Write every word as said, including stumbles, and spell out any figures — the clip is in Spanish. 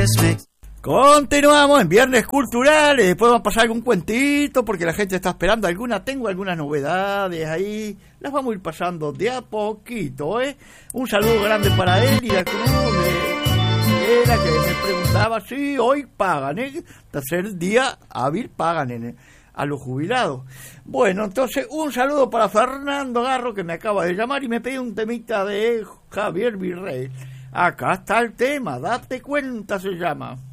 Continuamos en Viernes Culturales. Después vamos a pasar algún cuentito porque la gente está esperando alguna. Tengo algunas novedades ahí. Las vamos a ir pasando de a poquito, ¿eh? Un saludo grande para él y la Cruz. Eh, era que me preguntaba si sí, hoy pagan, ¿eh? Tercer día hábil pagan en, a los jubilados. Bueno, entonces un saludo para Fernando Garro que me acaba de llamar y me pide un temita de Javier Virrey. Acá está el tema, date cuenta se llama.